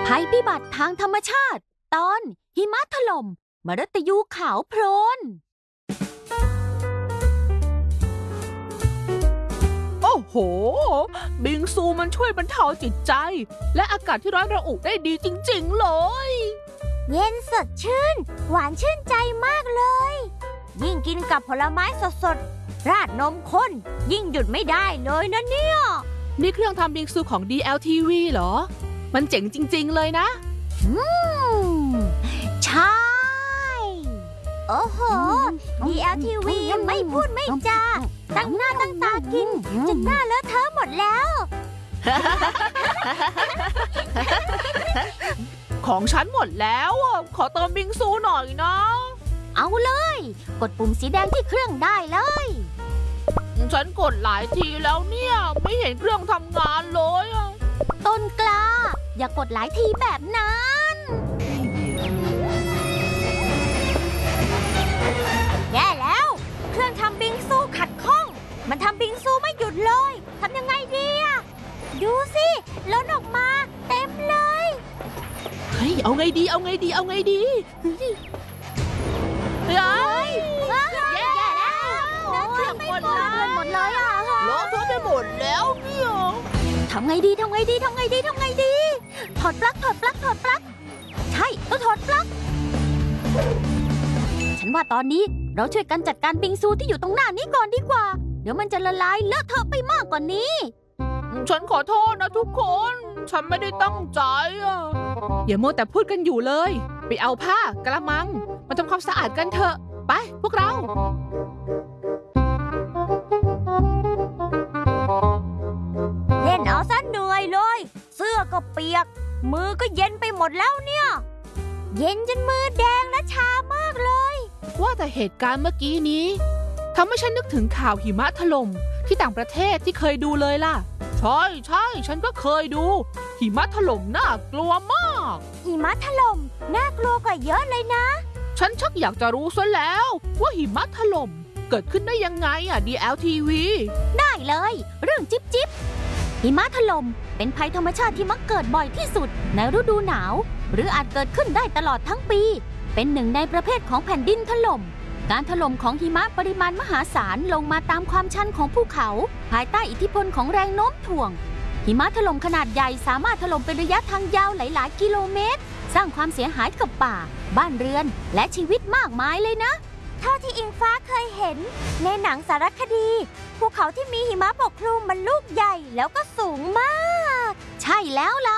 ภัยพิบัติทางธรรมชาติตอนหิมะถล่มมฤตยูขาวโพลนโอ้โหบิงซูมันช่วยบรรเทาจิตใจและอากาศที่ร้อนระอุได้ดีจริงๆเลยเย็นสดชื่นหวานชื่นใจมากเลยยิ่งกินกับผลไม้สดๆราดนมข้นยิ่งหยุดไม่ได้เลยนะเนี่ยนี่เครื่องทำบิงซูของ DLTV เหรอมันเจ๋งจริงๆเลยนะใช่โอ้โห DLTV ไม่พูดไม่จาตั้งหน้าตั้งตากินจนหน้าเลอะเทอะหมดแล้วของฉันหมดแล้วขอเติมบิงซูหน่อยนะเอาเลยกดปุ่มสีแดงที่เครื่องได้เลยฉันกดหลายทีแล้วเนี่ยไม่เห็นเครื่องทำงานเลยต้นกล้าอย่ากดหลายทีแบบนั้นแย่แล้วเครื่องทำบิงซูขัดข้องมันทำบิงซูไม่หยุดเลยทำยังไงดีอะดูสิล้นออกมาเต็มเลยเฮ้ยเอาไงดีเฮ้ยแย่แล้วเครื่องหมดเลยอะล้อทั่วไปหมดแล้วเนี่ยทำไงดีถอดปลั๊กใช่ต้องถอดปลั๊กฉันว่าตอนนี้เราช่วยกันจัดการบิงซูที่อยู่ตรงหน้านี้ก่อนดีกว่าเดี๋ยวมันจะละลายเลอะเทอะไปมากกว่านี้ฉันขอโทษนะทุกคนฉันไม่ได้ตั้งใจอย่ามัวแต่พูดกันอยู่เลยไปเอาผ้ากระมังมาทำความสะอาดกันเถอะไปพวกเราเล่นเอาซะเหนื่อยเลยเสื้อก็เปียกมือก็เย็นไปหมดแล้วเนี่ยเย็นจนมือแดงและชามากเลยว่าแต่เหตุการณ์เมื่อกี้นี้ทำให้ฉันนึกถึงข่าวหิมะถล่มที่ต่างประเทศที่เคยดูเลยล่ะใช่ฉันก็เคยดูหิมะถล่มน่ากลัวมากหิมะถล่มน่ากลัวกว่าเยอะเลยนะฉันชักอยากจะรู้ซะแล้วว่าหิมะถล่มเกิดขึ้นได้ยังไงDLTV ได้เลยเรื่องจิ๊บหิมะถล่มเป็นภัยธรรมชาติที่มักเกิดบ่อยที่สุดในฤดูหนาวหรืออาจเกิดขึ้นได้ตลอดทั้งปีเป็นหนึ่งในประเภทของแผ่นดินถล่มการถล่มของหิมะปริมาณมหาศาลลงมาตามความชันของภูเขาภายใต้อิทธิพลของแรงโน้มถ่วงหิมะถล่มขนาดใหญ่สามารถถล่มเป็นระยะทางยาวหลายๆกิโลเมตรสร้างความเสียหายกับป่าบ้านเรือนและชีวิตมากมายเลยนะเท่าที่อิงฟ้าเคยเห็นในหนังสารคดีภูเขาที่มีหิมะปกคลุมมันลูกใหญ่แล้วก็สูงมากใช่แล้วล่ะ